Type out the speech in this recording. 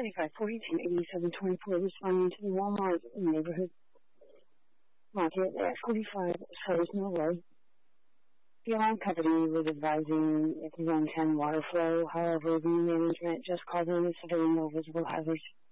225-42-87-24 responding to the Walmart neighborhood market at 45 Sowers Mill Road. The alarm company was advising it's zone 10 water flow. However, the management just called in a severe no visible hazards.